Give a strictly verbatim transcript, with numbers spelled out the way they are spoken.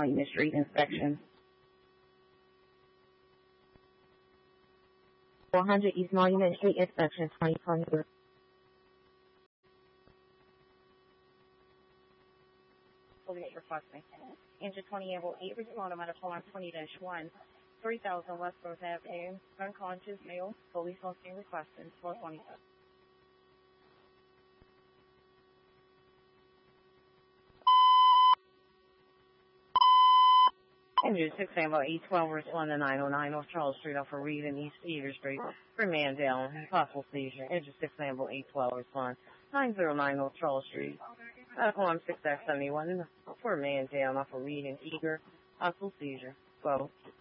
Monument Street inspection. four hundred East Monument Street inspection, twenty twenty. Fully requesting. Engine twenty Amble eight, respond matter form twenty dash one, three thousand West Rose Avenue, unconscious male, police on scene requesting, four twenty. Engine six Amble eight twelve, respond to nine oh nine North Charles Street off of Reed and East Cedar Street, for man down, possible seizure. Engine six Amble eight twelve, respond nine oh nine North Charles Street. Medical on six dash seventy-one, for man down off of Reed and Eager, possible seizure. twelve.